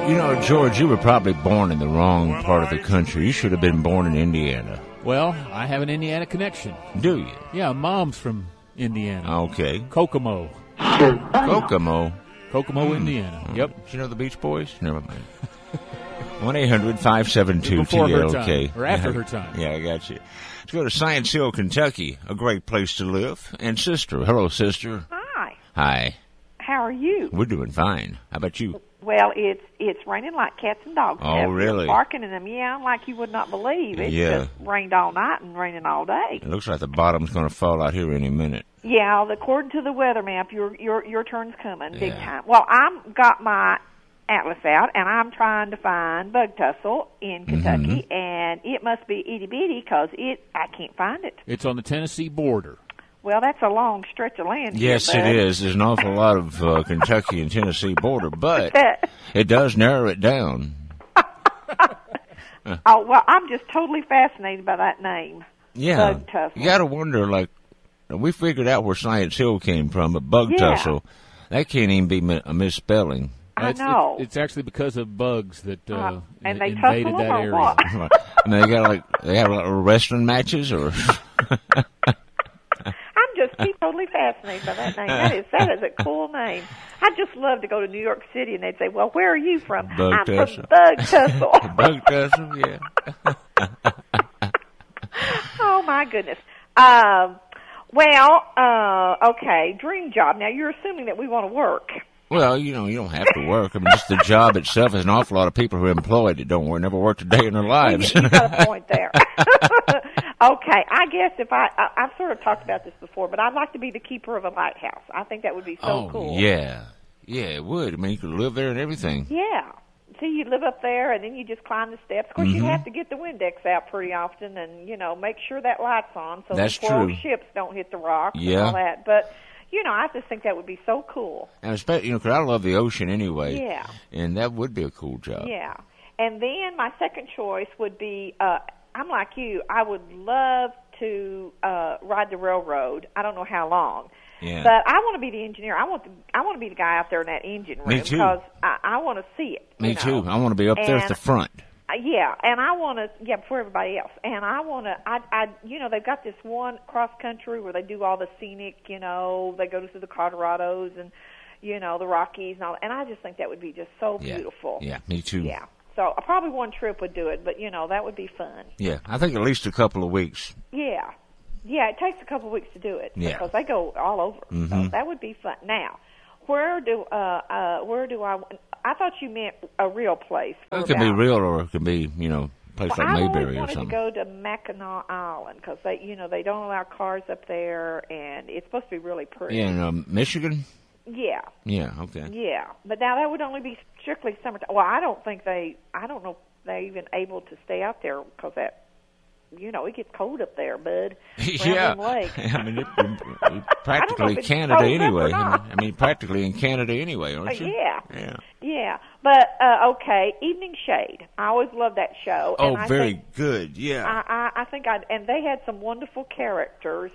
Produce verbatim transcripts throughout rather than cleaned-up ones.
You know, George, you were probably born in the wrong part of the country. You should have been born in Indiana. Well, I have an Indiana connection. Do you? Yeah, Mom's from Indiana. Okay. Kokomo. Kokomo? Kokomo, mm. Indiana. Mm. Yep. Do you know the Beach Boys? Never mind. one eight hundred five seven two T L K. Before her time, or after her time. Yeah, I got you. Let's go to Science Hill, Kentucky, a great place to live. And sister. Hello, sister. Hi. Hi. How are you? We're doing fine. How about you? Well, it's it's raining like cats and dogs. Oh, really? Barking and them meowing like you would not believe. It yeah. just rained all night and raining all day. It looks like the bottom's going to fall out here any minute. Yeah, according to the weather map, your your your turn's coming big yeah. time. Well, I'm got my atlas out, and I'm trying to find bug tussle in Kentucky, mm-hmm. and it must be itty bitty because it I can't find it. It's on the Tennessee border. Well, that's a long stretch of land. Yes, here, it is. There's an awful lot of uh, Kentucky and Tennessee border, but it does narrow it down. Oh, well, I'm just totally fascinated by that name. Yeah. Bug tussle. You got to wonder, like, we figured out where Science Hill came from, but bug yeah. tussle, that can't even be mi- a misspelling. I it's, know. It's, it's actually because of bugs that uh, uh, and they invaded tussle that or area. what? And they got, like, they have like, wrestling matches, or... Just keep totally fascinated by that name. That is that is a cool name. I'd just love to go to New York City and they'd say, "Well, where are you from?" Bug I'm tussle. from Bug Tussle. Bug tussle, yeah. Oh my goodness. Um, well, uh, okay, dream job. Now you're assuming that we want to work. Well, you know, you don't have to work. I mean, just the job itself. There's an awful lot of people who are employed that don't work, never worked a day in their lives. You got a point there. Okay, I guess if I, I, I've sort of talked about this before, but I'd like to be the keeper of a lighthouse. I think that would be so oh, cool. yeah. Yeah, it would. I mean, you could live there and everything. Yeah. See, you live up there, and then you just climb the steps. Of course, mm-hmm. you have to get the Windex out pretty often and, you know, make sure that light's on so That's the poor true. ships don't hit the rocks yeah. and all that. But, you know, I just think that would be so cool. And especially, you know, because I love the ocean anyway. Yeah. And that would be a cool job. Yeah. And then my second choice would be, uh, I'm like you, I would love to uh, ride the railroad. I don't know how long. Yeah. But I want to be the engineer. I want to. I want to be the guy out there in that engine room. Me too. Because I, I want to see it. Me you know? too. I want to be up and, there at the front. Uh, yeah, and I want to. Yeah, before everybody else. And I want to. I, I. You know, they've got this one cross country where they do all the scenic. You know, they go to the Colorados and, you know, the Rockies and all. And I just think that would be just so yeah. beautiful. Yeah. Me too. Yeah. So uh, probably one trip would do it, but you know that would be fun. Yeah, I think at least a couple of weeks. Yeah. Yeah, it takes a couple of weeks to do it yeah. because they go all over. Mm-hmm. So that would be fun. Now, where do uh uh where do I? I thought you meant a real place. It could be real, or it could be, you know, a place well, like I Mayberry or always something. wanted to go to Mackinac Island because they, you know, they don't allow cars up there, and it's supposed to be really pretty. Yeah, in um, Michigan. Yeah. Yeah. Okay. Yeah, but now that would only be strictly summertime. Well, I don't think they. I don't know if they're even able to stay out there because that. You know, it gets cold up there, bud. Yeah, Lake. I mean, it, it, practically Canada anyway. I mean, I mean, practically in Canada anyway, aren't you? Uh, yeah, yeah, yeah. But uh, okay, Evening Shade. I always loved that show. Oh, and I very think, good. Yeah, I, I, I think I and they had some wonderful characters.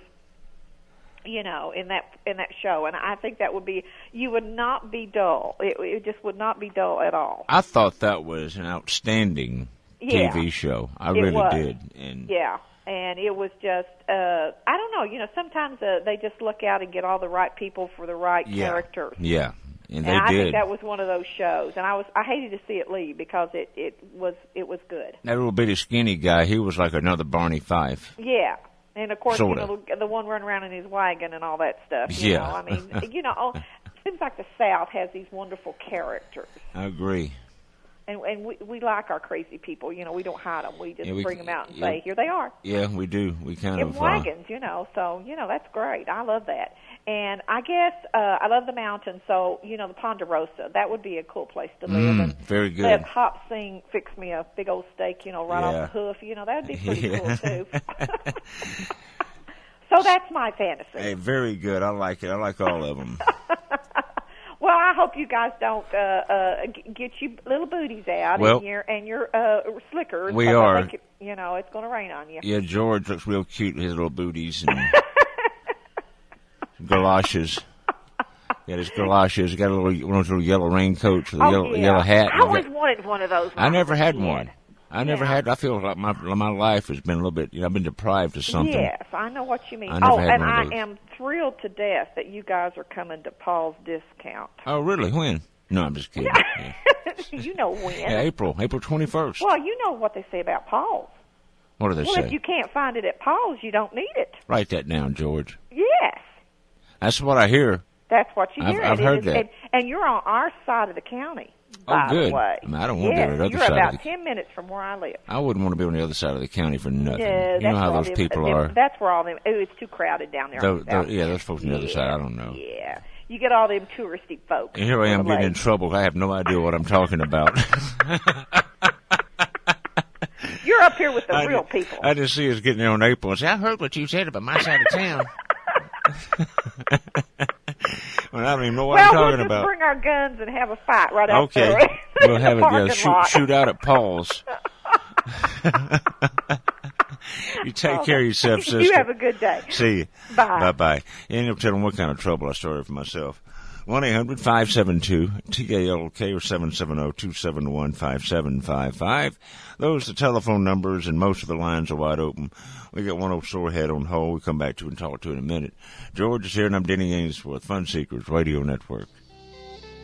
You know, in that in that show, and I think that would be you would not be dull. It, it just would not be dull at all. I thought that was an outstanding yeah. T V show. I it really was. did. And yeah, and it was just uh, I don't know. You know, sometimes uh, they just look out and get all the right people for the right yeah. characters. Yeah, and they and I did. think that was one of those shows, and I was I hated to see it leave because it it was it was good. That little bitty skinny guy, he was like another Barney Fife. Yeah. And, of course, Sorta. you know, the, the one running around in his wagon and all that stuff. You Yeah. know? I mean, you know, it seems like the South has these wonderful characters. I agree. And, and we, we like our crazy people. You know, we don't hide them. We just Yeah, we- bring them out and yeah. say, here they are. Yeah, we do. We kind In of... Uh, wagons, you know. So, you know, that's great. I love that. And I guess uh, I love the mountains. So, you know, the Ponderosa, that would be a cool place to live. mm, and very good. let Hop Sing fix me a big old steak, you know, right Yeah. off the hoof. You know, that would be pretty Yeah. cool, too. So that's my fantasy. Hey, very good. I like it. I like all of them. Well, I hope you guys don't uh, uh, g- get you little booties out Well, and your and your uh, slickers. we 'cause are. I think it, you know, it's going to rain on you. Yeah, George looks real cute with his little booties and galoshes. Got his galoshes. Got a little one of those little yellow raincoats with a Oh, yellow, yeah. yellow hat. I You always got- wanted one of those. when I never was a had kid. one. I never Yeah. had. I feel like my my life has been a little bit. You know, I've been deprived of something. Yes, I know what you mean. I never Oh, had and one of I those. am thrilled to death that you guys are coming to Paul's discount. Oh, really? When? No, I'm just kidding. Yeah. You know when. Yeah, April, April twenty-first. Well, you know what they say about Paul's. What do they Well, say? if you can't find it at Paul's, you don't need it. Write that down, George. Yes, That's what I hear. that's what you I've- hear. I've It heard is- that. And, and you're on our side of the county. Oh, by good. The way. I mean, I don't want to yes, be on the other you're side of about the- ten minutes from where I live. I wouldn't want to be on the other side of the county for nothing. Yeah, you that's know how where all those them- people them- are. That's where all them. Oh, it's too crowded down there. Tho- on the tho- south yeah, those folks on the other yeah, side. I don't know. Yeah, you get all them touristy folks. And here I am on the getting in lake. trouble. I have no idea what I'm talking about. You're up here with the I real just, people. I just see us getting there on April and say, I heard what you said about my side of town. Well, I don't even know what well, I'm we'll talking just about. bring our guns and have a fight right out Okay. there. We'll in have the it, yeah, parking shoot, lot. shoot out at Paul's. You take care of yourself, sister. You have a good day. See you. Bye. Bye-bye. You end up telling what kind of trouble I started for myself. one eight hundred five seven two T A L K or seven seven zero two seven one five seven five five. Those are the telephone numbers, and most of the lines are wide open. We got one old sore head on hold. We'll come back to and talk to in a minute. George is here, and I'm Denny Ainsworth, Fun Seekers Radio Network.